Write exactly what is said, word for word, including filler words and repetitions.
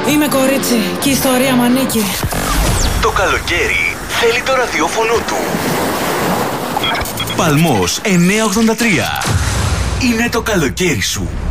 Είμαι κορίτσι και η ιστορία μ' ανήκει. Το καλοκαίρι θέλει το ραδιόφωνο του. Παλμός εννιακόσια ογδόντα τρία. Είναι το καλοκαίρι σου.